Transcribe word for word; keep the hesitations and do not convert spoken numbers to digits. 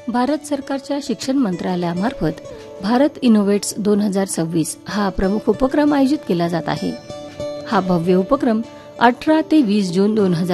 भारत सरकारच्या शिक्षण मंत्रालयामार्फत भारत इनोव्हेट्स दोन हजार सव्वीस हा प्रमुख उपक्रम आयोजित केला जात आहे. हा भव्य उपक्रम अठरा ते वीस जून दोन हजार